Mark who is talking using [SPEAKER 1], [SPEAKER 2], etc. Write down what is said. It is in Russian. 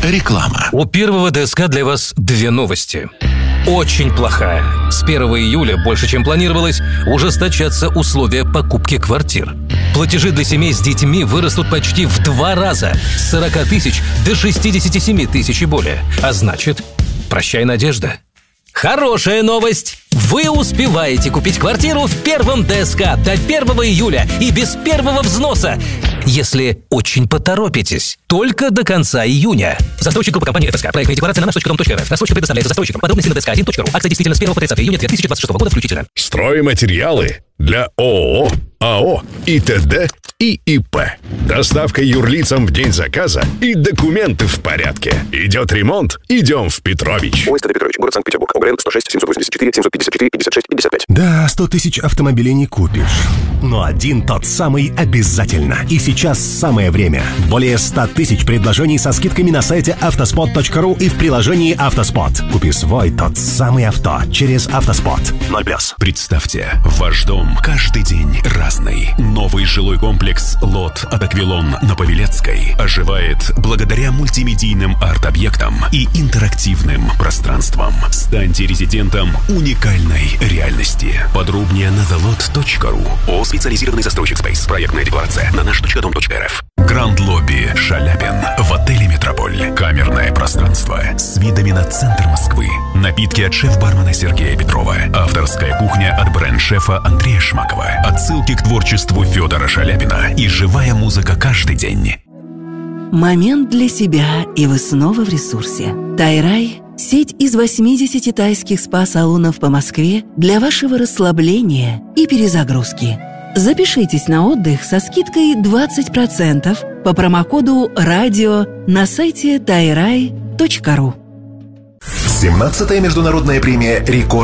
[SPEAKER 1] Реклама.
[SPEAKER 2] У первого ДСК для вас две новости. Очень плохая. С 1 июля, больше чем планировалось, ужесточатся условия покупки квартир. Платежи для семей с детьми вырастут почти в 2 раза. С 40 тысяч до 67 тысяч и более. А значит, прощай, надежда. Хорошая новость! Вы успеваете купить квартиру в первом ДСК до 1 июля и без первого взноса, если очень поторопитесь. Только до конца июня. Застройщик группы компании ФСК. Проектная декларация на наш.com.рф. Рассрочка предоставляется застройщикам. Подробности на dsk1.ru. Акция действительно с 1 по 30 июня 2026 года включительно.
[SPEAKER 3] Стройматериалы для ООО, АО и ТД и ИП. Доставка юрлицам в день заказа и документы в порядке. Идет ремонт? Идем в Петрович.
[SPEAKER 4] ОСТ Петрович, город Санкт-Петербург. ОГРН 106 784 754 56 55.
[SPEAKER 5] Да, 100 тысяч автомобилей не купишь. Но один тот самый обязательно. И сейчас самое время. Более 100 тысяч предложений со скидками на сайте автоспот.ру и в приложении «Автоспот». Купи свой тот самый авто через «Автоспот». 0+.
[SPEAKER 6] Представьте, ваш дом каждый день разный. Новый жилой комплекс «Лот» от «Аквилон» на Павелецкой оживает благодаря мультимедийным арт-объектам и интерактивным пространствам. Станьте резидентом уникальной реальности. Подробнее на thelot.ru. ООО «Специализированный застройщик Space». Проектная декларация на наш.дом.рф. Гранд Лобби Шаляпин в отеле «Метрополь». Камерное пространство с видами на центр Москвы. Напитки от шеф-бармена Сергея Петрова. Авторская кухня от бренд-шефа Андрея Шмакова. Отсылки к творчеству Федора Шаляпина и живая музыка каждый день.
[SPEAKER 7] Момент для себя, и вы снова в ресурсе. Тайрай – сеть из 80 тайских спа-салонов по Москве для вашего расслабления и перезагрузки. Запишитесь на отдых со скидкой 20% по промокоду «Радио» на сайте tairai.ru.
[SPEAKER 5] 17-я международная премия «Рекорд»